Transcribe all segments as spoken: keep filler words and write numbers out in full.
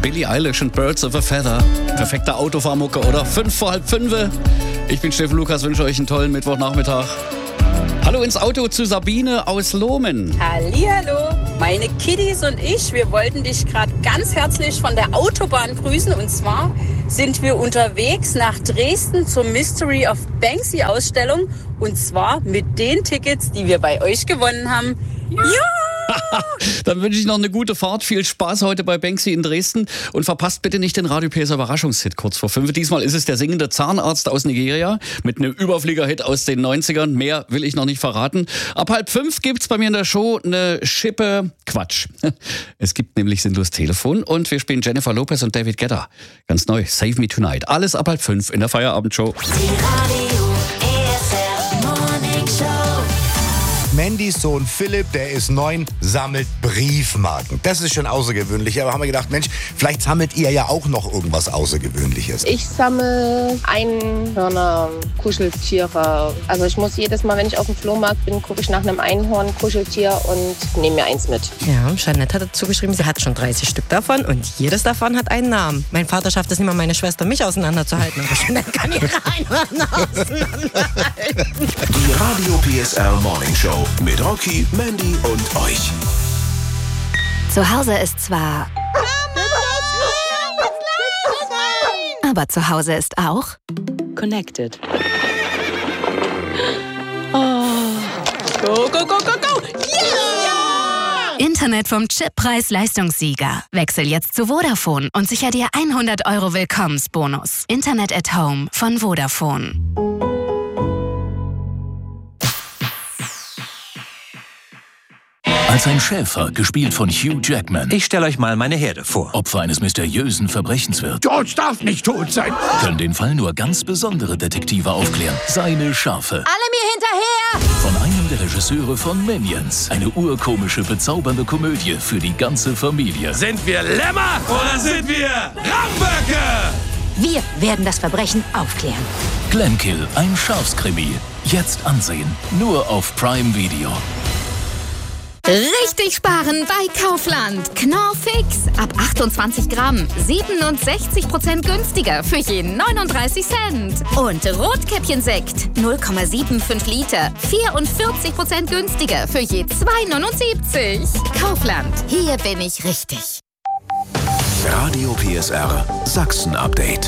Billie Eilish und Birds of a Feather. Perfekte Autofahrmucke, oder? Fünf vor halb fünf. Ich bin Steffen Lukas, wünsche euch einen tollen Mittwochnachmittag. Hallo ins Auto zu Sabine aus Lohmen. Hallihallo, meine Kiddies und ich, wir wollten dich gerade ganz herzlich von der Autobahn grüßen. Und zwar sind wir unterwegs nach Dresden zur Mystery of Banksy Ausstellung. Und zwar mit den Tickets, die wir bei euch gewonnen haben. Ja! Dann wünsche ich noch eine gute Fahrt. Viel Spaß heute bei Banksy in Dresden. Und verpasst bitte nicht den Radio P S Überraschungshit kurz vor fünf. Diesmal ist es der singende Zahnarzt aus Nigeria mit einem Überflieger-Hit aus den neunzigern. Mehr will ich noch nicht verraten. Ab halb fünf gibt's bei mir in der Show eine Schippe Quatsch. Es gibt nämlich sinnlos Telefon und wir spielen Jennifer Lopez und David Guetta. Ganz neu, Save Me Tonight. Alles ab halb fünf in der Feierabendshow. Mandys Sohn Philipp, der ist neun, sammelt Briefmarken. Das ist schon außergewöhnlich. Aber haben wir gedacht, Mensch, vielleicht sammelt ihr ja auch noch irgendwas Außergewöhnliches. Ich sammle Einhörner, Kuscheltiere. Also ich muss jedes Mal, wenn ich auf dem Flohmarkt bin, gucke ich nach einem Einhorn-Kuscheltier und nehme mir eins mit. Ja, Jeanette hat dazu geschrieben, sie hat schon dreißig Stück davon und jedes davon hat einen Namen. Mein Vater schafft es nicht mal, meine Schwester mich auseinanderzuhalten. Aber Jeanette kann ihre Einhörner auseinanderhalten. Die Radio P S R Morning Show. Mit Rocky, Mandy und euch. Zu Hause ist zwar... Aber zu Hause ist auch... Connected. Oh. Go, go, go, go, go! Yeah! Internet vom Chip-Preis-Leistungssieger. Wechsel jetzt zu Vodafone und sicher dir hundert Euro Willkommensbonus. Internet at Home von Vodafone. Als ein Schäfer, gespielt von Hugh Jackman. Ich stelle euch mal meine Herde vor. Opfer eines mysteriösen Verbrechens wird. George darf nicht tot sein. Können den Fall nur ganz besondere Detektive aufklären. Seine Schafe. Alle mir hinterher! Von einem der Regisseure von Minions. Eine urkomische, bezaubernde Komödie für die ganze Familie. Sind wir Lämmer oder sind wir Ramböcke? Wir werden das Verbrechen aufklären. Glenkill, ein Schafskrimi. Jetzt ansehen. Nur auf Prime Video. Richtig sparen bei Kaufland. Knorr Fix. Ab achtundzwanzig Gramm. siebenundsechzig Prozent günstiger für je neununddreißig Cent. Und Rotkäppchensekt. null Komma fünfundsiebzig Liter. vierundvierzig Prozent günstiger für je zwei neunundsiebzig. Kaufland. Hier bin ich richtig. Radio P S R Sachsen Update.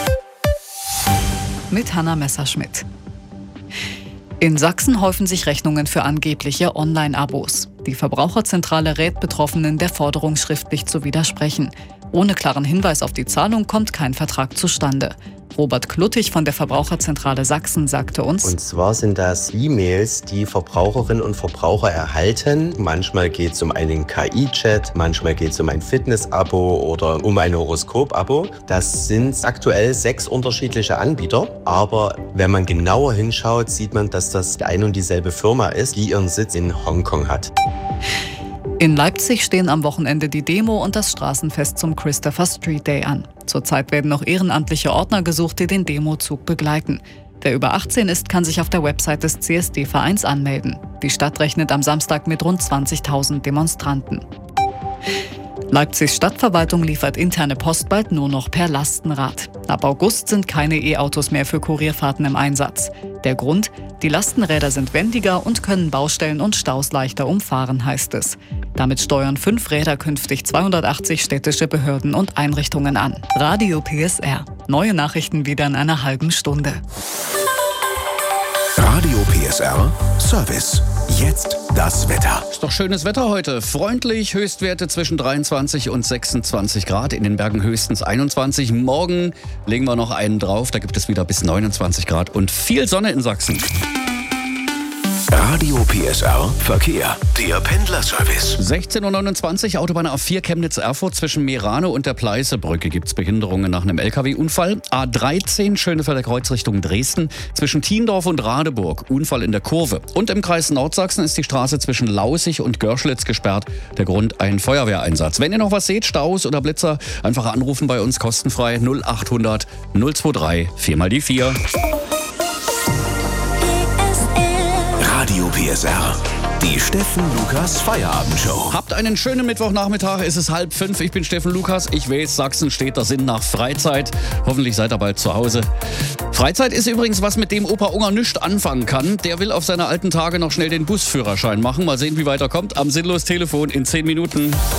Mit Hanna Messerschmidt. In Sachsen häufen sich Rechnungen für angebliche Online-Abos. Die Verbraucherzentrale rät Betroffenen, der Forderung schriftlich zu widersprechen. Ohne klaren Hinweis auf die Zahlung kommt kein Vertrag zustande. Robert Kluttig von der Verbraucherzentrale Sachsen sagte uns: Und zwar sind das E-Mails, die Verbraucherinnen und Verbraucher erhalten. Manchmal geht es um einen K I-Chat, manchmal geht es um ein Fitness-Abo oder um ein Horoskop-Abo. Das sind aktuell sechs unterschiedliche Anbieter. Aber wenn man genauer hinschaut, sieht man, dass das ein und dieselbe Firma ist, die ihren Sitz in Hongkong hat. In Leipzig stehen am Wochenende die Demo und das Straßenfest zum Christopher Street Day an. Zurzeit werden noch ehrenamtliche Ordner gesucht, die den Demozug begleiten. Wer über achtzehn ist, kann sich auf der Website des C S D-Vereins anmelden. Die Stadt rechnet am Samstag mit rund zwanzigtausend Demonstranten. Leipzigs Stadtverwaltung liefert interne Post bald nur noch per Lastenrad. Ab August sind keine E-Autos mehr für Kurierfahrten im Einsatz. Der Grund? Die Lastenräder sind wendiger und können Baustellen und Staus leichter umfahren, heißt es. Damit steuern fünf Räder künftig zweihundertachtzig städtische Behörden und Einrichtungen an. Radio P S R. Neue Nachrichten wieder in einer halben Stunde. Radio P S R Service. Jetzt das Wetter. Ist doch schönes Wetter heute. Freundlich, Höchstwerte zwischen dreiundzwanzig und sechsundzwanzig Grad. In den Bergen höchstens einundzwanzig. Morgen legen wir noch einen drauf. Da gibt es wieder bis neunundzwanzig Grad und viel Sonne in Sachsen. Radio P S R Verkehr. Der Pendlerservice. sechzehn Uhr neunundzwanzig, Autobahn A vier Chemnitz-Erfurt. Zwischen Merano und der Pleißebrücke gibt es Behinderungen nach einem L K W-Unfall. A dreizehn, Schönefelder Kreuz Richtung Dresden. Zwischen Thiendorf und Radeburg. Unfall in der Kurve. Und im Kreis Nordsachsen ist die Straße zwischen Laußig und Görschlitz gesperrt. Der Grund ein Feuerwehreinsatz. Wenn ihr noch was seht, Staus oder Blitzer, einfach anrufen bei uns kostenfrei null achthundert null drei vier mal die vier. Radio P S R Die Steffen Lukas Feierabendshow. Habt einen schönen Mittwochnachmittag. Es ist halb fünf. Ich bin Steffen Lukas. Ich weiß, Sachsen steht der Sinn nach Freizeit. Hoffentlich seid ihr bald zu Hause. Freizeit ist übrigens was, mit dem Opa Unger nichts anfangen kann. Der will auf seine alten Tage noch schnell den Busführerschein machen. Mal sehen, wie weit er kommt. Am Sinnlos Telefon in zehn Minuten.